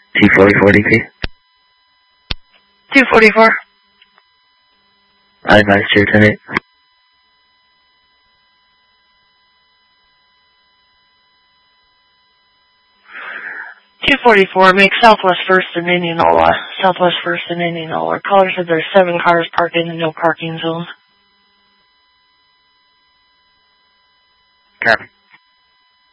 244 DP. 244. I advise 210-8. 244, make Southwest First and Indianola. Southwest First and Indianola. Caller said there's 7 cars parked in the no parking zone. Copy.